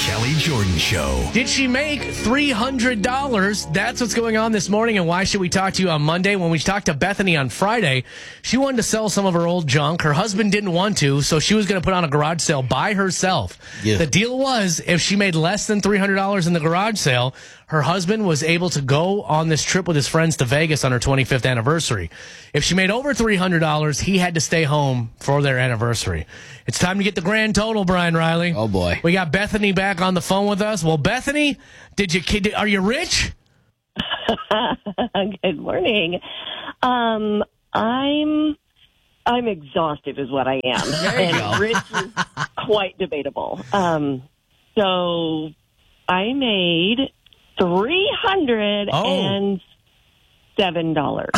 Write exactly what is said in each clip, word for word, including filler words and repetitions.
Kelly Jordan Show. Did she make three hundred dollars? That's what's going on this morning, and why should we talk to you on Monday? When we talked to Bethany on Friday, she wanted to sell some of her old junk. Her husband didn't want to, so she was going to put on a garage sale by herself. Yeah. The deal was, if she made less than three hundred dollars in the garage sale, her husband was able to go on this trip with his friends to Vegas on her twenty-fifth anniversary. If she made over three hundred dollars, he had to stay home for their anniversary. It's time to get the grand total, Brian Riley. Oh, boy. We got Bethany back on the phone with us. Well, Bethany, did you kid? Are you rich? Good morning. Um, I'm I'm exhausted, is what I am, There you and go. rich is quite debatable. Um, so I made three hundred and seven dollars.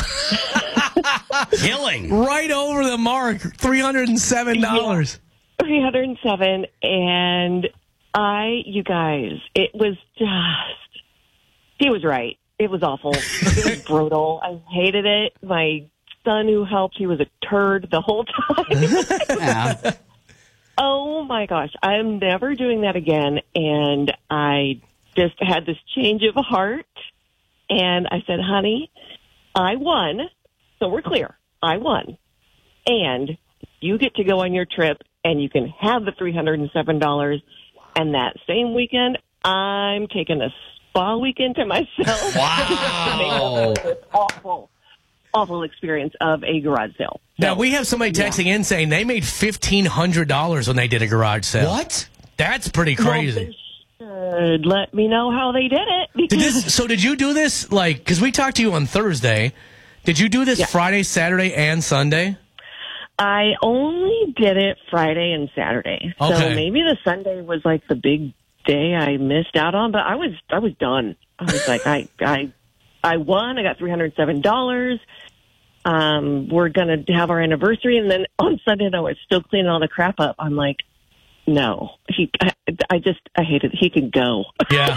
Killing. Right over the mark, three hundred seven dollars. three hundred seven, and I, you guys, it was just, he was right. It was awful. It was brutal. I hated it. My son who helped, he was a turd the whole time. Yeah. Oh my gosh, I'm never doing that again. And I just had this change of heart, and I said, honey, I won. So we're clear. I won. And you get to go on your trip, and you can have the three hundred seven dollars. And that same weekend, I'm taking a spa weekend to myself. Wow. This awful, awful experience of a garage sale. Now, we have somebody texting in saying they made fifteen hundred dollars when they did a garage sale. What? That's pretty crazy. Well, they should let me know how they did it. Did this, so did you do this, like, because we talked to you on Thursday. Did you do this Yeah. Friday, Saturday, and Sunday? I only did it Friday and Saturday. Okay. So maybe the Sunday was like the big day I missed out on, but I was I was done. I was like, I I I won. I got three hundred seven dollars. Um, we're gonna have our anniversary, and then on Sunday, I was still cleaning all the crap up. I'm like, no, he. I, I just I hate it. He can go. Yeah.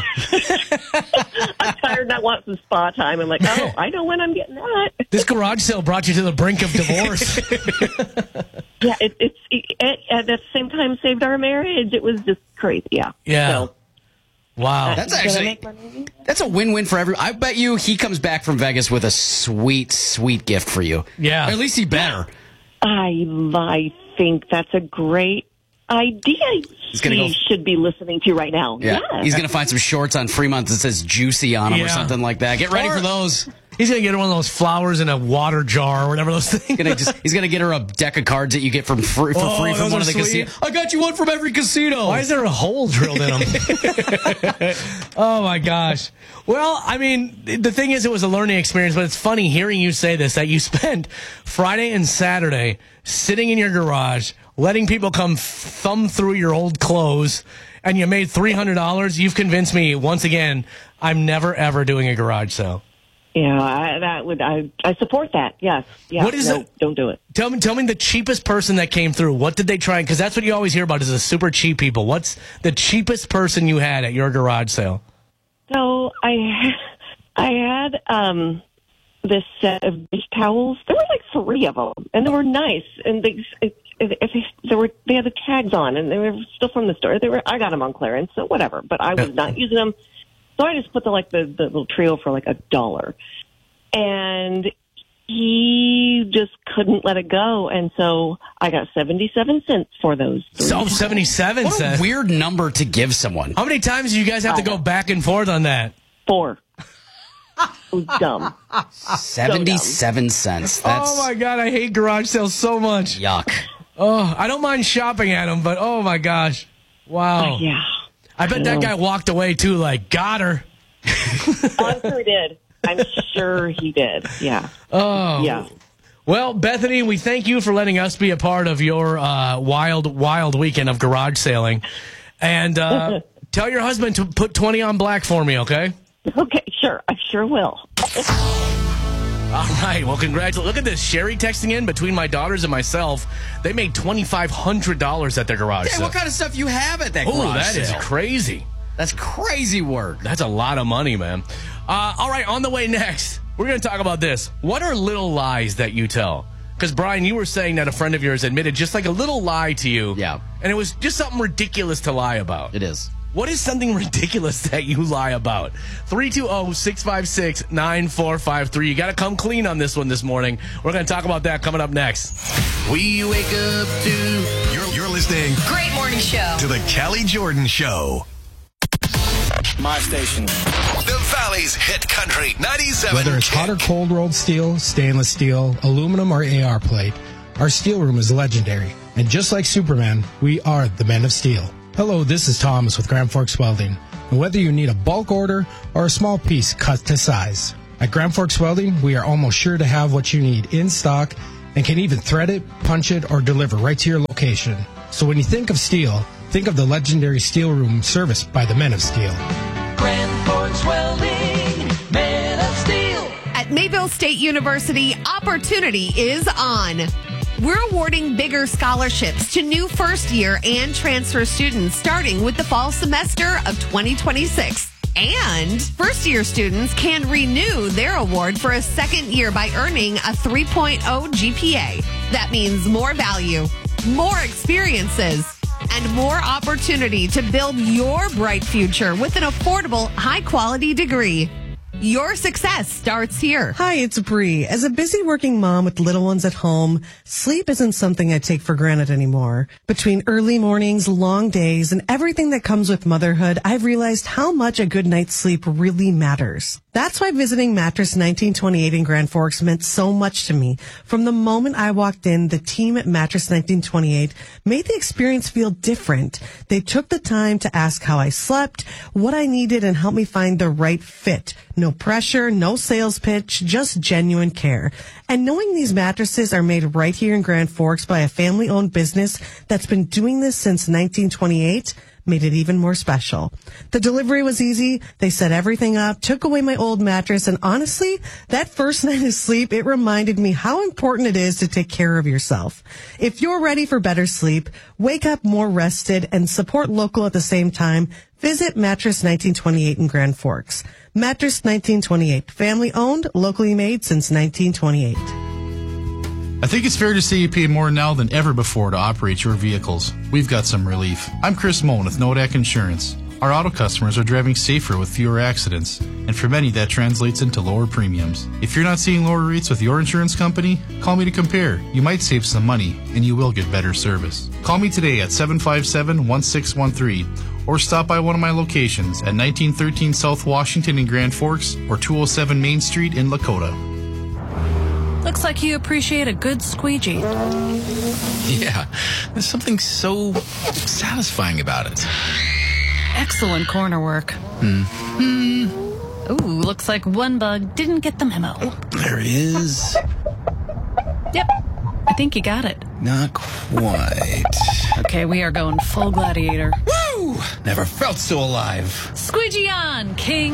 I'm tired. And I want some spa time. I'm like, oh, I know when I'm getting that. This garage sale brought you to the brink of divorce. Yeah, it, it's it, it, at the same time saved our marriage. It was just crazy. Yeah. Yeah. So, Wow. That's did I actually make money? that's a win-win for everyone. I bet you he comes back from Vegas with a sweet, sweet gift for you. Yeah. Or at least he better. I I think that's a great idea. He's gonna he go- should be listening to right now. Yeah. Yes. He's going to find some shorts on Fremont that says juicy on them Yeah. or something like that. Get ready Or- for those. He's going to get one of those flowers in a water jar or whatever those things. Gonna just, he's going to get her a deck of cards that you get from free, for Oh, free from those one are of the sweet. casinos. I got you one from every casino. Why is there a hole drilled in them? Oh, my gosh. Well, I mean, the thing is, it was a learning experience, but it's funny hearing you say this, that you spent Friday and Saturday sitting in your garage, letting people come thumb through your old clothes, and you made three hundred dollars. You've convinced me, once again, I'm never, ever doing a garage sale. Yeah, I, that would I I support that. Yes. Yeah. What is no, it? Don't do it. Tell me, tell me the cheapest person that came through. What did they try? Because that's what you always hear about is the super cheap people. What's the cheapest person you had at your garage sale? So I I had um this set of dish towels. There were like three of them, and they were nice, and they if, if they, they were they had the tags on, and they were still from the store. They were I got them on clearance, so whatever. But I was not using them, so I just put the like the, the little trio for like a dollar, and he just couldn't let it go, and so I got seventy-seven cents for those. three. So seventy-seven What a cents. weird number to give someone. How many times do you guys have to go back and forth on that? Four. It was dumb. seventy-seven cents. That's Oh my God, I hate garage sales so much. yuck. Oh, I don't mind shopping at them, but oh my gosh. Wow. Yeah. I bet that guy walked away too, like, got her. I'm sure he did. I'm sure he did. Yeah. Oh. Yeah. Well, Bethany, we thank you for letting us be a part of your uh, wild, wild weekend of garage sailing. And uh, tell your husband to put twenty on black for me, okay? Okay, sure. I sure will. All right. Well, congratulations. Look at this. Sherry texting in between my daughters and myself. They made twenty-five hundred dollars at their garage Yeah, sale. what kind of stuff you have at that Oh, garage that is sale? crazy. That's crazy work. That's a lot of money, man. Uh, all right, on the way next, we're going to talk about this. What are little lies that you tell? Because, Brian, you were saying that a friend of yours admitted just like a little lie to you. Yeah. And it was just something ridiculous to lie about. It is. What is something ridiculous that you lie about? three two zero, six five six, nine four five three. You got to come clean on this one this morning. We're going to talk about that coming up next. We wake up to... You're, you're listening... Great morning show. ...to the Kelly Jordan Show. My station. The Valley's hit country, ninety-seven. Whether it's hot or cold rolled steel, stainless steel, aluminum, or A R plate, our steel room is legendary. And just like Superman, we are the men of steel. Hello, this is Thomas with Grand Forks Welding. And whether you need a bulk order or a small piece cut to size, at Grand Forks Welding, we are almost sure to have what you need in stock and can even thread it, punch it, or deliver right to your location. So when you think of steel, think of the legendary steel room serviced by the men of steel. Grand Forks Welding, men of steel. At Mayville State University, opportunity is on. We're awarding bigger scholarships to new first-year and transfer students starting with the fall semester of twenty twenty-six. And first-year students can renew their award for a second year by earning a three point oh G P A. That means more value, more experiences, and more opportunity to build your bright future with an affordable, high-quality degree. Your success starts here. Hi, it's Bree. As a busy working mom with little ones at home, sleep isn't something I take for granted anymore. Between early mornings, long days, and everything that comes with motherhood, I've realized how much a good night's sleep really matters. That's why visiting Mattress nineteen twenty-eight in Grand Forks meant so much to me. From the moment I walked in, the team at Mattress nineteen twenty-eight made the experience feel different. They took the time to ask how I slept, what I needed, and help me find the right fit. No pressure, no sales pitch, just genuine care. And knowing these mattresses are made right here in Grand Forks by a family-owned business that's been doing this since nineteen twenty-eight made it even more special. The delivery was easy. They set everything up, took away my old mattress, and honestly, that first night of sleep, it reminded me how important it is to take care of yourself. If you're ready for better sleep, wake up more rested, and support local at the same time, visit Mattress nineteen twenty-eight in Grand Forks. Mattress nineteen twenty-eight, family owned, locally made since nineteen twenty-eight. I think it's fair to say you pay more now than ever before to operate your vehicles. We've got some relief. I'm Chris Moen with Nodak Insurance. Our auto customers are driving safer with fewer accidents, and for many that translates into lower premiums. If you're not seeing lower rates with your insurance company, call me to compare. You might save some money, and you will get better service. Call me today at seven five seven, one six one three, or stop by one of my locations at nineteen thirteen South Washington in Grand Forks or two oh seven Main Street in Lakota. Looks like you appreciate a good squeegee. Yeah, there's something so satisfying about it. Excellent corner work. Hmm. Hmm. Ooh, looks like one bug didn't get the memo. Oh, there he is. Yep, I think you got it. Not quite. Okay, we are going full gladiator. Woo! Never felt so alive. Squeegee on, King.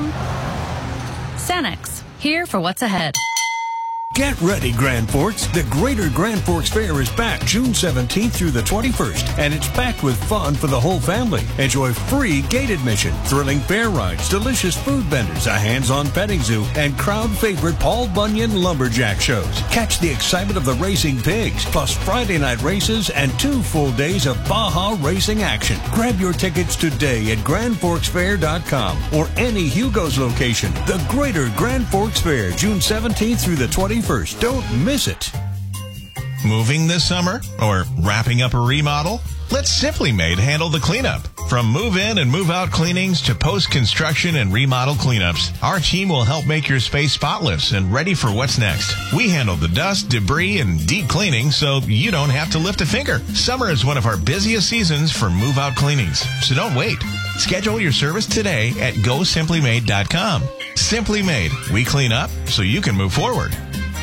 Sanex, here for what's ahead. Get ready, Grand Forks. The Greater Grand Forks Fair is back June seventeenth through the twenty-first, and it's packed with fun for the whole family. Enjoy free gate admission, thrilling fair rides, delicious food vendors, a hands-on petting zoo, and crowd favorite Paul Bunyan lumberjack shows. Catch the excitement of the racing pigs, plus Friday night races and two full days of Baja racing action. Grab your tickets today at grand forks fair dot com or any Hugo's location. The Greater Grand Forks Fair, June seventeenth through the twenty-first. Don't miss it. Moving this summer or wrapping up a remodel? Let Simply Made handle the cleanup. From move-in and move-out cleanings to post-construction and remodel cleanups, our team will help make your space spotless and ready for what's next. We handle the dust, debris, and deep cleaning so you don't have to lift a finger. Summer is one of our busiest seasons for move-out cleanings, so don't wait. Schedule your service today at go simply made dot com. Simply Made. We clean up so you can move forward.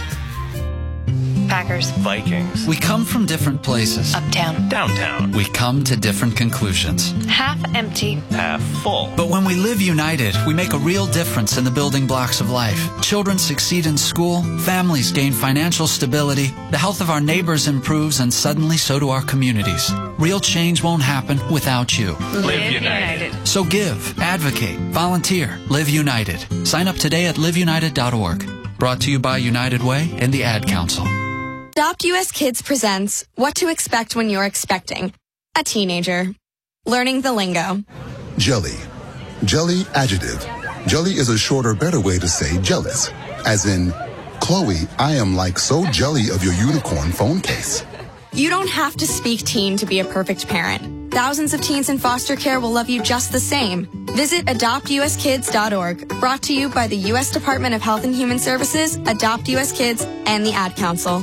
Packers. Vikings. We come from different places. Uptown. Downtown. We come to different conclusions. Half empty. Half full. But when we live united, we make a real difference in the building blocks of life. Children succeed in school, families gain financial stability, the health of our neighbors improves, and suddenly so do our communities. Real change won't happen without you. Live, live united. united. So give, advocate, volunteer, live united. Sign up today at live united dot org. Brought to you by United Way and the Ad Council. Adopt U S Kids presents What to Expect When You're Expecting a Teenager. Learning the lingo. Jelly. Jelly adjective. Jelly is a shorter, better way to say jealous. As in, Chloe, I am like so jelly of your unicorn phone case. You don't have to speak teen to be a perfect parent. Thousands of teens in foster care will love you just the same. Visit adopt u s kids dot org. Brought to you by the U S Department of Health and Human Services, Adopt U S Kids, and the Ad Council.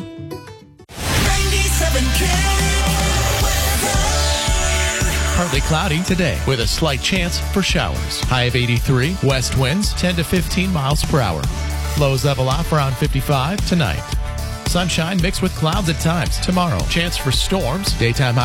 Partly cloudy today with a slight chance for showers. High of eighty-three, west winds ten to fifteen miles per hour. Lows level off around fifty-five tonight. Sunshine mixed with clouds at times tomorrow. Chance for storms. Daytime high